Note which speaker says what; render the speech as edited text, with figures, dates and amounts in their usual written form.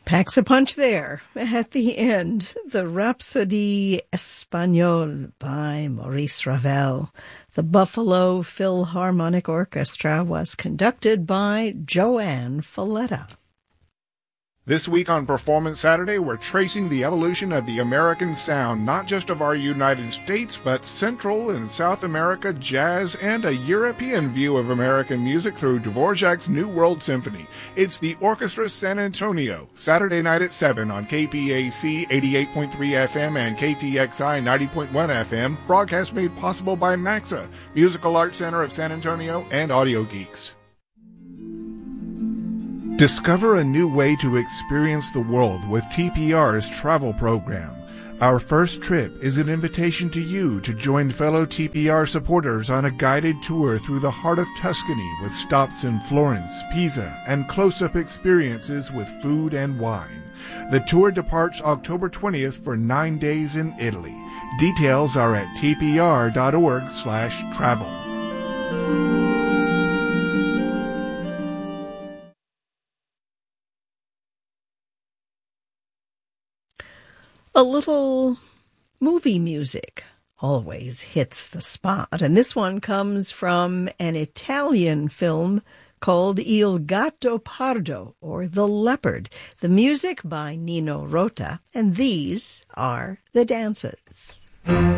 Speaker 1: Packs a punch there at the end. The Rhapsodie Espagnole by Maurice Ravel. The Buffalo Philharmonic Orchestra was conducted by Joanne Falletta.
Speaker 2: This week on Performance Saturday, we're tracing the evolution of the American sound, not just of our United States, but Central and South America jazz and a European view of American music through Dvorak's New World Symphony. It's the Orchestra San Antonio, Saturday night at 7 on KPAC 88.3 FM and KTXI 90.1 FM, broadcast made possible by MAXA, Musical Arts Center of San Antonio, and Audio Geeks. Discover a new way to experience the world with TPR's travel program. Our first trip is an invitation to you to join fellow TPR supporters on a guided tour through the heart of Tuscany with stops in Florence, Pisa, and close-up experiences with food and wine. The tour departs October 20th for 9 days in Italy. Details are at tpr.org/travel.
Speaker 1: A little movie music always hits the spot, and this one comes from an Italian film called Il Gatto Pardo, or The Leopard. The music by Nino Rota, and these are the dances.